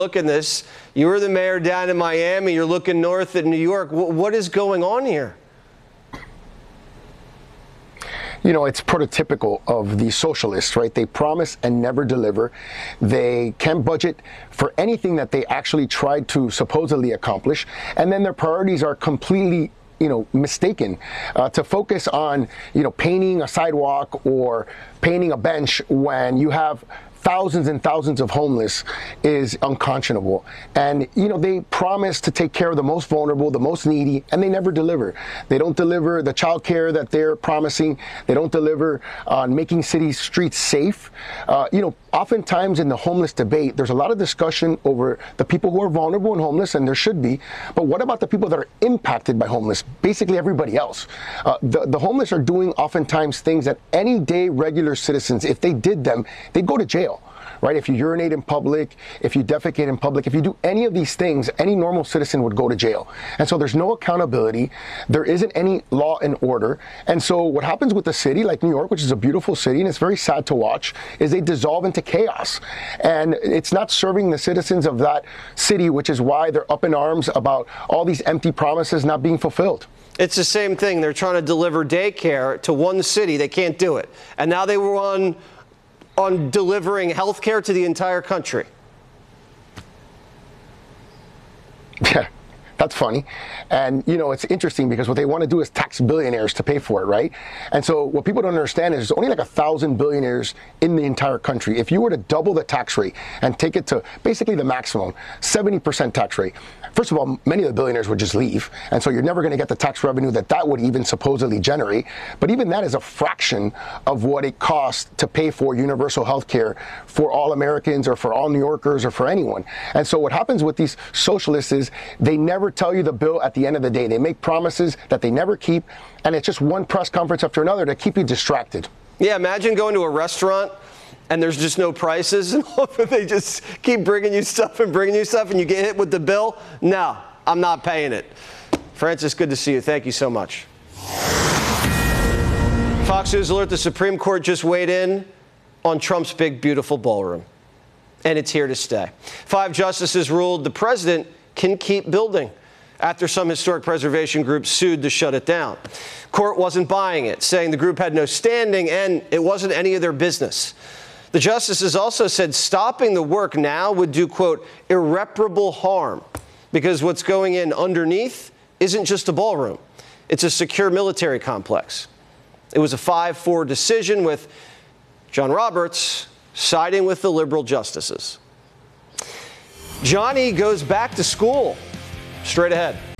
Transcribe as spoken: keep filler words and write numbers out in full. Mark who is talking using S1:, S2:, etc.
S1: Look at this. You were the mayor down in Miami. You're looking north at New York. What is going on here?
S2: You know, it's prototypical of the socialists, right? They promise and never deliver. They can't budget for anything that they actually tried to supposedly accomplish. And then their priorities are completely, you know, mistaken. Uh, to focus on, you know, painting a sidewalk or painting a bench when you have thousands and thousands of homeless is unconscionable. And, you know, they promise to take care of the most vulnerable, the most needy, and they never deliver. They don't deliver the child care that they're promising. They don't deliver on making city streets safe. Uh, you know, oftentimes in the homeless debate, there's a lot of discussion over the people who are vulnerable and homeless, and there should be. But what about the people that are impacted by homeless? Basically everybody else. Uh, the, the homeless are doing oftentimes things that any day regular citizens, if they did them, they'd go to jail. Right? If you urinate in public, if you defecate in public, if you do any of these things, any normal citizen would go to jail. And so there's no accountability. There isn't any law and order. And so what happens with the city like New York, which is a beautiful city, and it's very sad to watch, is they dissolve into chaos. And it's not serving the citizens of that city, which is why they're up in arms about all these empty promises not being fulfilled.
S1: It's the same thing. They're trying to deliver daycare to one city. They can't do it. And now they were on on delivering health care to the entire country.
S2: Yeah, that's funny. And, you know, it's interesting because what they want to do is tax billionaires to pay for it, right? And so what people don't understand is there's only like a thousand billionaires in the entire country. If you were to double the tax rate and take it to basically the maximum, seventy percent tax rate, first of all, many of the billionaires would just leave. And so you're never going to get the tax revenue that that would even supposedly generate. But even that is a fraction of what it costs to pay for universal health care for all Americans or for all New Yorkers or for anyone. And so what happens with these socialists is they never tell you the bill at the end of the day. They make promises that they never keep. And it's just one press conference after another to keep you distracted.
S1: Yeah, imagine going to a restaurant and there's just no prices, and they just keep bringing you stuff and bringing you stuff, and you get hit with the bill. No, I'm not paying it. Francis, good to see you. Thank you so much. Fox News alert, the Supreme Court just weighed in on Trump's big, beautiful ballroom, and it's here to stay. Five justices ruled the president can keep building after some historic preservation group sued to shut it down. Court wasn't buying it, saying the group had no standing and it wasn't any of their business. The justices also said stopping the work now would do, quote, irreparable harm, because what's going in underneath isn't just a ballroom. It's a secure military complex. It was a five four decision with John Roberts siding with the liberal justices. Johnny goes back to school. Straight ahead.